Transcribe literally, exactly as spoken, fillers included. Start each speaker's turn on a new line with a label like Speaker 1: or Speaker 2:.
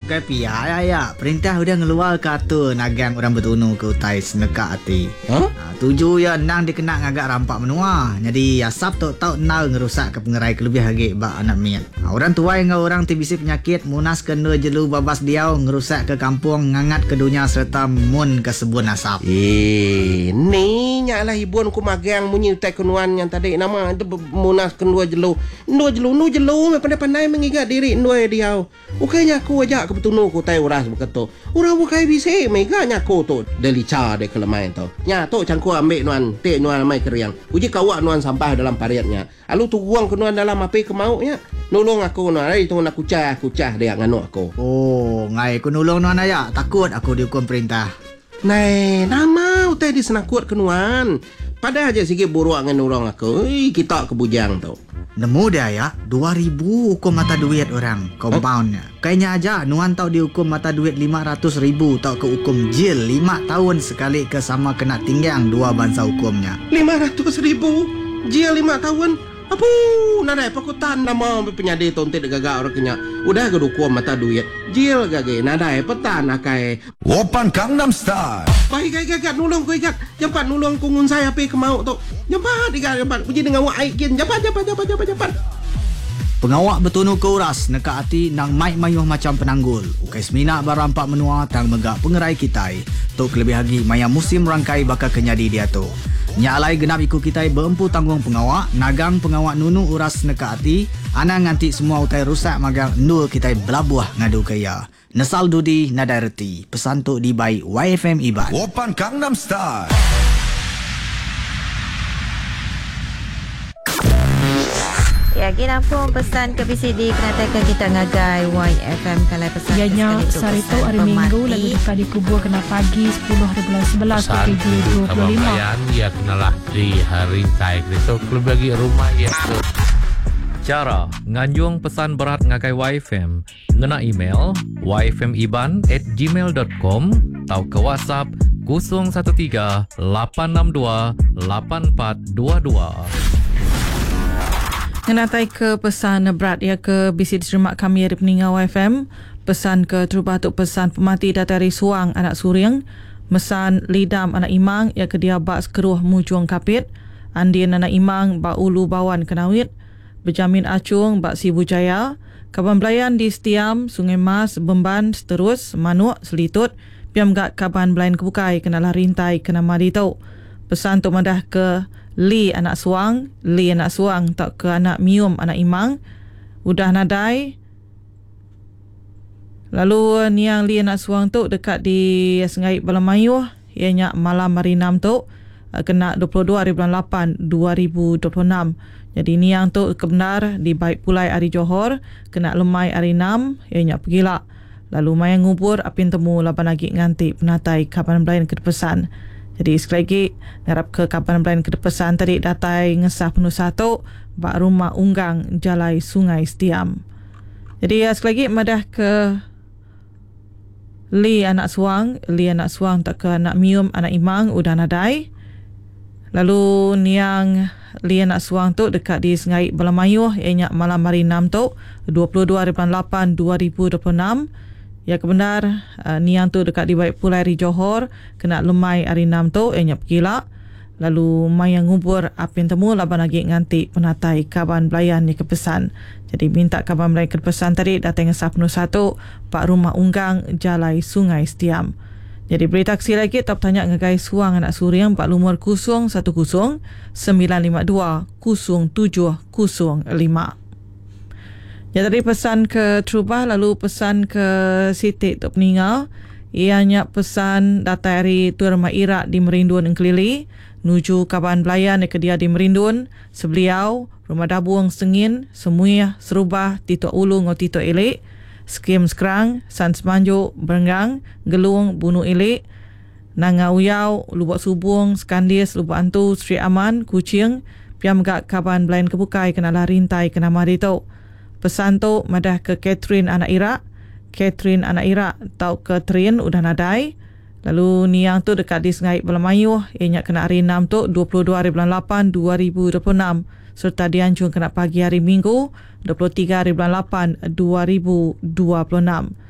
Speaker 1: bukan pihak ya, ya. Perintah udah ngeluar kata nagang orang bertunu ke utai seneka hati.
Speaker 2: Huh?
Speaker 1: Ha, tuju ya nang dikena ngagak rampak menua. Jadi asap tok tau nal ngerusak ke pengerai kelebih hagi bak anak miat. Ha, orang tua yang orang tibisi penyakit munas kena jelu babas diau ngerusak ke kampung ngangat ke dunia serta mun ke sebun asap.
Speaker 2: Eh, ni nyalah ibuan ku magang munyi utai kenuan yang tadi nama itu munas kendua jelu. Ndua jelu nu jelu me pandai-pandai mengigat diri ndua diau. Ukainya aku ajak ke betunu ku tai uras beketo. Urang ukai bisi meganya aku tu delica de kelemai tu. Nya tu cangku ambil nuan, te nuan mai keriang. Uji kawak nuan sampah dalam pariatnya. Alu tu buang ke nuan dalam api ke mau nya. Nolong aku nuan, ai tu nak kucah kucah dia nganu aku.
Speaker 1: Oh, ngai ku nolong nuan aja. Takut aku dihukum perintah.
Speaker 2: Nai, nama utai di senakut ke nuan. Pada aja sikit buruak dengan orang aku. Ih, kita kebujang tu.
Speaker 1: Nemu dia ya, dua ribu hukum mata duit orang, compoundnya. Huh? Kayaknya aja, nuan tau dihukum mata duit lima ratus ribu, tau ke hukum jil lima tahun sekali ke sama kena tinggang dua bangsa hukumnya.
Speaker 2: lima ratus ribu? Jil lima tahun? Apa? Nadai pakutan nama penyadi tontet gagak orang kenya. Udah kedukuam mata duit. Jil gagak, nadai petan akai.
Speaker 3: Open Gangnam Style.
Speaker 2: Baik gagak gagak nulung ku ikat. Cepat nulung ku ngun saya api ke mau tu. Cepat ikat cepat. Puji dengan wak aikin. Cepat cepat cepat cepat cepat.
Speaker 1: Pengawak betunu ke uras neka hati nang mai mayuh macam penanggul. Ukai semina barampak menua tang megak pengerai kitai. Tok lebih lagi maya musim rangkai bakal kenyadi dia tu. Nyalai genap ikut kitai berempu tanggung pengawak, nagang pengawak nunu uras neka hati, ana nganti semua utai rusak magang nur kitai belabuah ngadu kaya. Nesal dudi nadai reti. Pesan tu di by Y F M Iban.
Speaker 3: Open Gangnam Style.
Speaker 4: Ya, kita pun pesan ke B C D kenatakan kita ngagai Y F M kalau pesan.
Speaker 5: Ianya Sarito hari Minggu lalu dekat dikubur kena pagi sepuluh hari bulan sebelas ke tujuh dua puluh lima.
Speaker 6: Ya kenalah di hari tai itu klub bagi rumah ya. Cara nganjung pesan berat ngagai Y F M ngena email y f m iban at gmail dot com atau ke WhatsApp kosong satu tiga lapan enam dua lapan empat dua dua.
Speaker 5: Ngenatai ke pesan berat ya ke B C D Serimak kami dari peninggal Y F M. Pesan ke terubah tu pesan pemati datari suang anak suring. Mesan lidam anak imang ya ke dia bak sekeruh mujuang kapit. Andin anak imang bak ulu bawan kenawit. Berjamin acung bak Sibu Jaya. Kaban belayan di Setiam, Sungai Mas, Bemban, Seterus, Manuk, Selitut. Piam gak kaban belayan kebukai kenalah rintai kena mari tau. Pesan tu madah ke Li anak suang, Li anak suang tak ke anak mium anak imang. Udah nadai. Lalu niang Li anak suang tu dekat di Sengai Balamayuh. Ianya malam hari enam tu kena dua puluh dua hari bulan lapan dua ribu dua puluh enam. Jadi niang tu kebenar di Baik Pulai hari Johor kena lemai hari enam ianya pergila. Lalu mayang ngubur apin temu lapan lagi nganti penatai kapan belayan ke pesan. Jadi sekali lagi ngarap ke kapan belayan ke pesan tadi datai ngesah penuh satu bak rumah unggang Jalai Sungai Setiam. Jadi ya, sekali lagi madah ke Li anak suang, Li anak suang tak ke anak mium anak imang udah nadai. Lalu niang Li anak suang tu dekat di Sengai Balamayuh ianya malam hari enam tu dua puluh dua hari bulan lapan dua ribu dua puluh enam. Ya kebenar uh, niang tu dekat di Baik Pulai di Johor kena lemai hari enam tu ianya pergila. Lalu mayang ngubur apin temu laban lagi nganti penatai kaban belayan ni kepesan. Jadi minta kaban belayan kepesan tadi datang ngesah penuh satu Pak Rumah Unggang Jalai Sungai Setiam. Jadi beri taksi lagi tak tanya ngagai suang anak suring Pak Lumur kosong satu kosong sembilan lima dua kosong tujuh kosong lima. Ya tadi pesan ke Trubah lalu pesan ke Siti Tok Peninggal. Ianya pesan datari Tur Maira di Merindun Kelili nuju kaban belayan ke dia di Merindun sebeliau Rumah Dabuang Sengin Semuih Serubah Tito Ulu ngo Tito Elik Skim Skrang Sans Manjo Berenggang Gelung Bunuh Elik Nanga Uyau Lubuk Subung Skandis Lubuk Antu Sri Aman Kucing piam gak kaban belayan kebukai kenalah rintai kena mari tau. Pesan tu madah ke Catherine anak Ira Catherine anak Ira tau ke Trin udah nadai. Lalu niang tu dekat di Sengai Balamayuh ianya kena hari enam tu dua puluh dua hari bulan lapan dua ribu dua puluh enam serta dianjung kena pagi hari Minggu dua puluh tiga hari bulan lapan dua ribu dua puluh enam.